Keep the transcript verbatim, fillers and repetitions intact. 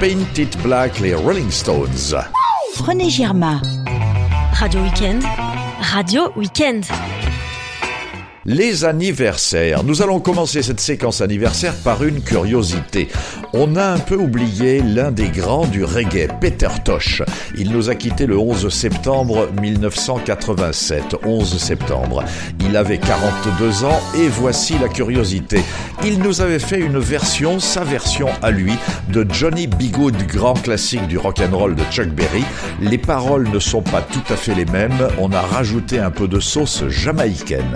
Paint It Black, les Rolling Stones. René Girma. Radio Weekend. Radio Weekend. Les anniversaires. Nous allons commencer cette séquence anniversaire par une curiosité. On a un peu oublié l'un des grands du reggae, Peter Tosh. Il nous a quittés le onze septembre mille neuf cent quatre-vingt-sept. onze septembre. Il avait quarante-deux ans et voici la curiosité. Il nous avait fait une version, sa version à lui, de Johnny B. Goode, grand classique du rock'n'roll de Chuck Berry. Les paroles ne sont pas tout à fait les mêmes. On a rajouté un peu de sauce jamaïcaine.